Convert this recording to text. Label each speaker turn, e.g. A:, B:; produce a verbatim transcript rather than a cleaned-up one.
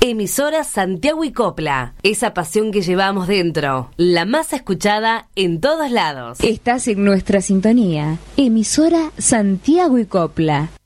A: Emisora Santiago y Copla. Esa pasión que llevamos dentro. La más escuchada en todos lados.
B: Estás en nuestra sintonía. Emisora Santiago y Copla.